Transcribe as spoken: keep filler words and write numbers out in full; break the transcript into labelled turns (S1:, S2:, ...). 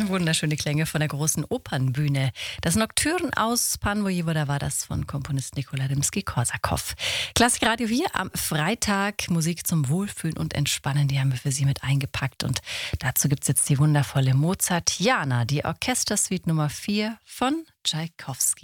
S1: Wunderschöne Klänge von der großen Opernbühne. Das Nocturne aus Pan Vojevoda war das von Komponist Nikola Rimsky-Korsakow. Klassikradio hier am Freitag. Musik zum Wohlfühlen und Entspannen, die haben wir für Sie mit eingepackt. Und dazu gibt es jetzt die wundervolle Mozartiana, die Orchestersuite Nummer vier von Tschaikowski.